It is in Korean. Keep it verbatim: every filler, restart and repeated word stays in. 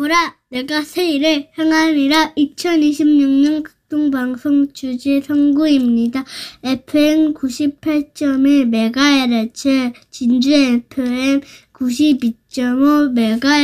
보라, 내가 새일을 행하리라. 이천이십육 년 극동방송 주제 선구입니다. 에프엠 구십팔 점 일 메가헤르츠, 진주 에프엠 구십이 점 오 메가헤르츠